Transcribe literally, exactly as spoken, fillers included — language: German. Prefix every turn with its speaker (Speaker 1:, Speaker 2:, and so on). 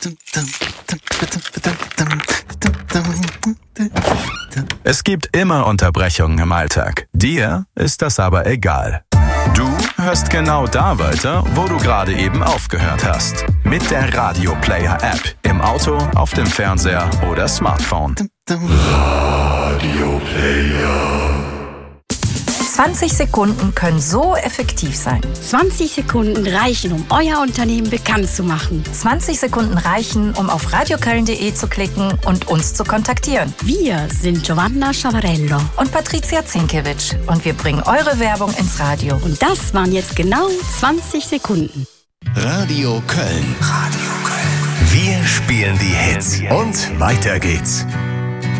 Speaker 1: Es gibt immer Unterbrechungen im Alltag. Dir ist das aber egal. Du hörst genau da weiter, wo du gerade eben aufgehört hast. Mit der Radio Player App. Im Auto, auf dem Fernseher oder Smartphone.
Speaker 2: Radio Player.
Speaker 3: zwanzig Sekunden können so effektiv sein.
Speaker 4: zwanzig Sekunden reichen, um euer Unternehmen bekannt zu machen.
Speaker 3: zwanzig Sekunden reichen, um auf radioköln punkt de zu klicken und uns zu kontaktieren.
Speaker 4: Wir sind Giovanna Schavarello
Speaker 3: und Patricia Zinkewitsch und wir bringen eure Werbung ins Radio.
Speaker 4: Und das waren jetzt genau zwanzig Sekunden.
Speaker 5: Radio Köln. Radio Köln. Wir spielen die Hits und weiter geht's.